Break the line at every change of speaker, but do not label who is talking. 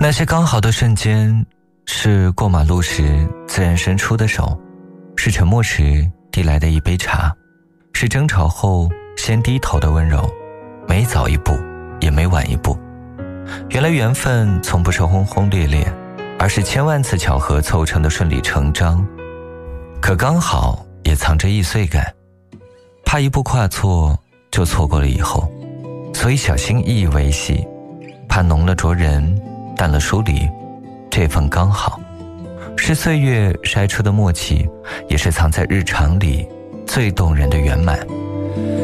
那些刚好的瞬间，是过马路时自然伸出的手，是沉默时递来的一杯茶，是争吵后先低头的温柔，没早一步也没晚一步。原来缘分从不是轰轰烈烈，而是千万次巧合凑成的顺理成章，可刚好也藏着易碎感，怕一步跨错就错过了以后，所以小心翼翼维系，怕浓了灼人，淡了疏离。这份刚好是岁月筛出的默契，也是藏在日常里最动人的圆满。